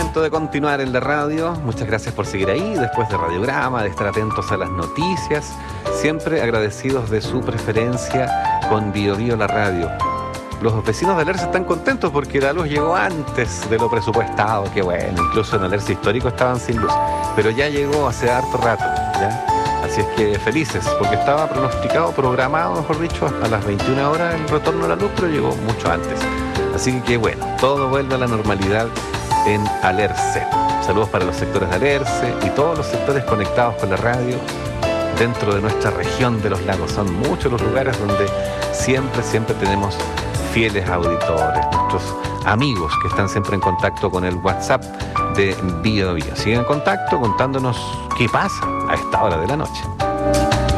punto de continuar en la radio. Muchas gracias por seguir ahí, después de Radiograma, de estar atentos a las noticias. Siempre agradecidos de su preferencia con Bio Bio la radio. Los vecinos de Alerce están contentos porque la luz llegó antes de lo presupuestado. Qué bueno, incluso en Alerce histórico estaban sin luz, pero ya llegó hace harto rato, ¿ya? Así es que felices, porque estaba pronosticado, programado, mejor dicho, a las 21 horas el retorno a la luz, pero llegó mucho antes. Así que bueno, todo vuelve a la normalidad en Alerce. Saludos para los sectores de Alerce y todos los sectores conectados con la radio dentro de nuestra región de los lagos. Son muchos los lugares donde siempre tenemos fieles auditores, nuestros amigos que están siempre en contacto con el WhatsApp de Bio Bio. Sigan en contacto contándonos qué pasa a esta hora de la noche.